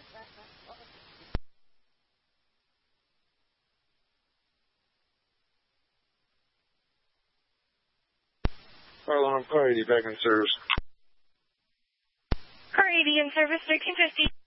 Harlem, car 80 back in service. Car 80 in service, 1350.